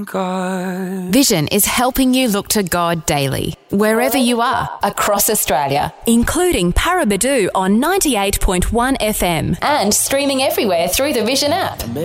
God. Vision is helping you look to God daily, wherever you are, across Australia, including Paraburdoo on 98.1 FM and streaming everywhere through the Vision app.